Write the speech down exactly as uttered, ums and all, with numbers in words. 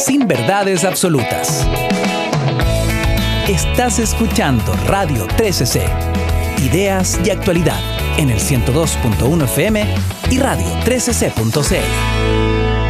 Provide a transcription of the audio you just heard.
sin verdades absolutas. Estás escuchando Radio trece C, ideas y actualidad en el ciento dos punto uno F M y radio trece c punto c l.